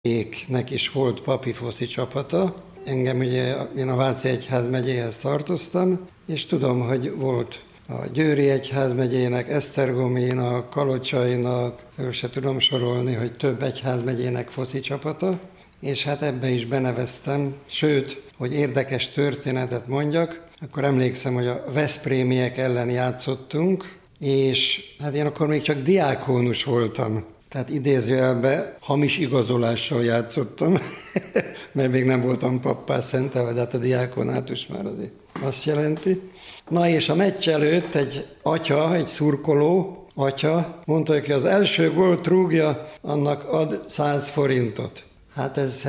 Éknek is volt papi foci csapata. Engem ugye, én a Váci Egyházmegyéhez tartoztam, és tudom, hogy volt a Győri Egyházmegyének, Esztergominak, Kalocsainak, föl se tudom sorolni, hogy több egyházmegyének foci csapata, és hát ebbe is beneveztem. Sőt, hogy érdekes történetet mondjak, akkor emlékszem, hogy a veszprémiek ellen játszottunk, és hát én akkor még csak diákónus voltam. Tehát idézőjelben hamis igazolással játszottam, mert még nem voltam pappá szentelve, de hát a diákonátus már azért azt jelenti. Na és a meccs előtt egy atya, egy szurkoló atya mondta, hogy az első gólt rúgja, annak ad 100 forintot. Hát ez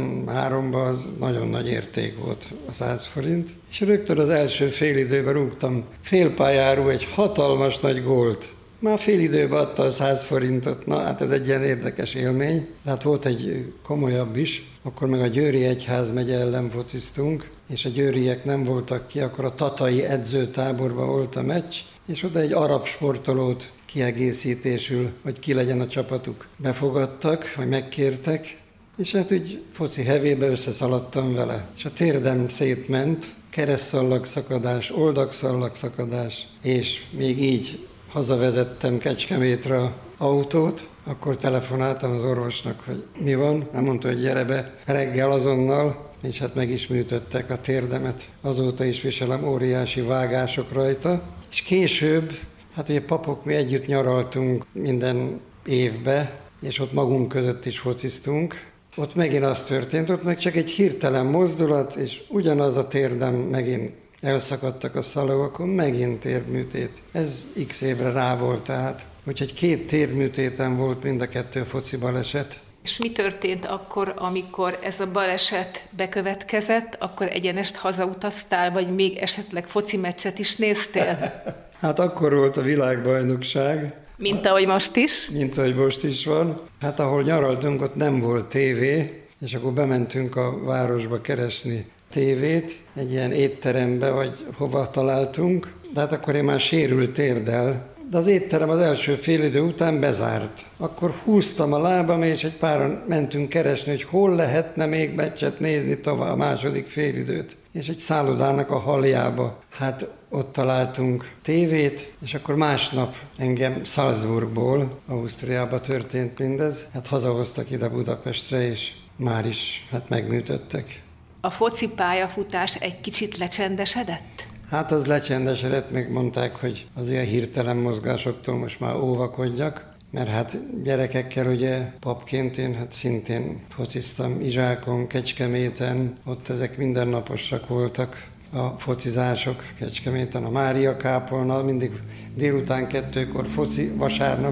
73-ban az nagyon nagy érték volt, a 100 forint. És rögtön az első félidőben rúgtam félpályáról egy hatalmas nagy gólt. Már fél időben adta a 100 forintot, na hát ez egy ilyen érdekes élmény. De hát volt egy komolyabb is, akkor meg a Győri Egyházmegye ellen fociztunk, és a győriek nem voltak ki, akkor a tatai edzőtáborban volt a meccs, és oda egy arab sportolót kiegészítésül, hogy ki legyen a csapatuk, befogadtak, vagy megkértek, és hát úgy foci hevébe összeszaladtam vele. És a térdem szétment, keresztszallagszakadás, oldakszallagszakadás, és még így hazavezettem Kecskemétre autót, akkor telefonáltam az orvosnak, hogy mi van. Nem mondta, hogy gyere be reggel azonnal, és hát meg is műtöttek a térdemet. Azóta is viselem óriási vágások rajta. És később, hát ugye papok, mi együtt nyaraltunk minden évbe, és ott magunk között is fociztunk. Ott megint az történt, ott meg csak egy hirtelen mozdulat, és ugyanaz a térdem megint elszakadtak a szalagok, megint térdműtét. Ez x évre rá volt, tehát úgyhogy 2 térdműtéten volt mind a 2 foci baleset. És mi történt akkor, amikor ez a baleset bekövetkezett, akkor egyenest hazautaztál, vagy még esetleg foci meccset is néztél? Hát akkor volt a világbajnokság. Mint ahogy most is? Mint ahogy most is van. Hát ahol nyaraltunk, ott nem volt tévé, és akkor bementünk a városba keresni tévét, egy ilyen étterembe, vagy hova találtunk. De hát akkor én már sérült térdel, de az étterem az első félidő után bezárt. Akkor húztam a lábam, és egy páran mentünk keresni, hogy hol lehetne még meccset nézni tovább a második félidőt. És egy szállodának a haljába, hát ott találtunk tévét, és akkor másnap engem Salzburgból, Ausztriába történt mindez. Hát hazahoztak ide Budapestre, és már is hát megműtöttek. A foci pályafutás egy kicsit lecsendesedett? Hát az lecsendesedett, meg mondták, hogy az ilyen hirtelen mozgásoktól most már óvakodjak, mert hát gyerekekkel ugye papként én hát szintén fociztam Izsákon, Kecskeméten, ott ezek mindennaposak voltak a focizások Kecskeméten, a Mária kápolna, mindig délután 2-kor foci, vasárnap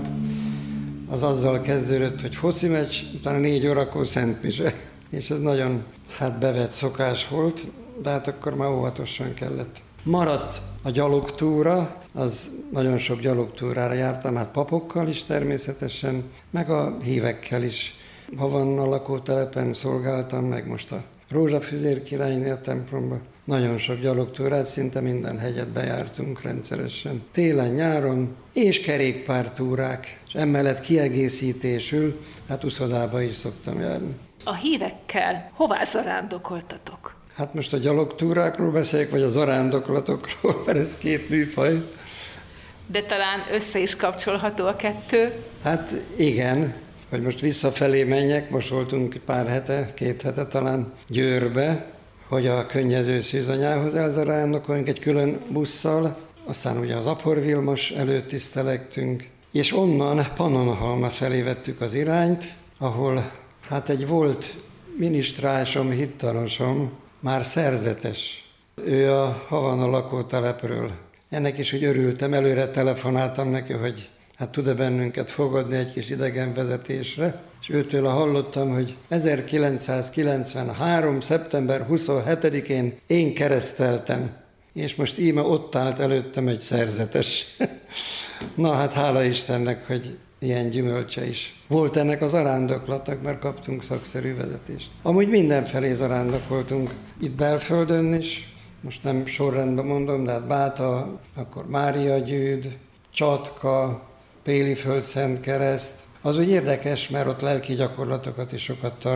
az azzal kezdődött, hogy foci meccs, utána 4 órakor szentmise. És ez nagyon bevett szokás volt, de hát akkor már óvatosan kellett. Maradt a gyalogtúra, az nagyon sok gyalogtúrára jártam, hát papokkal is természetesen, meg a hívekkel is. Havanna lakótelepen szolgáltam, meg most a Rózsafüzér királynél templomba. Nagyon sok gyalogtúrát, szinte minden hegyet bejártunk rendszeresen. Télen, nyáron, és kerékpártúrák, és emellett kiegészítésül, hát uszodába is szoktam járni. A hívekkel hová zarándokoltatok? Hát most a gyalogtúrákról beszéljek, vagy a zarándoklatokról, mert ez 2 műfaj. De talán össze is kapcsolható a 2? Hát igen, hogy most visszafelé menjek, most voltunk pár hete, 2 hete talán Győrbe, hogy a Könnyező Szűzanyához elzarándokoljunk egy külön busszal, aztán ugye az Apor Vilmos előtt tisztelektünk, és onnan Pannonhalma felé vettük az irányt, ahol hát egy volt minisztrásom, hittalosom, már szerzetes. Ő a Havana lakótelepről. Ennek is úgy örültem, előre telefonáltam neki, hogy hát tud-e bennünket fogadni egy kis idegenvezetésre, és őtől hallottam, hogy 1993. szeptember 27-én én kereszteltem, és most íme ott állt előttem egy szerzetes. Na hát hála Istennek, hogy ilyen gyümölcse is volt ennek az zarándoklatnak, mert kaptunk szakszerű vezetést. Amúgy mindenfelé zarándokoltunk, itt belföldön is, most nem sorrendben mondom, de hát Báta, akkor Máriagyűd, Csatka, Péliföld Szentkereszt, Az úgy érdekes, mert ott lelki gyakorlatokat is sokat